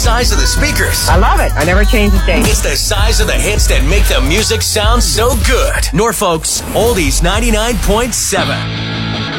size of the speakers. I love it. I never change the station. It's the size of the hits that make the music sound so good. Norfolk's Oldies 99.7.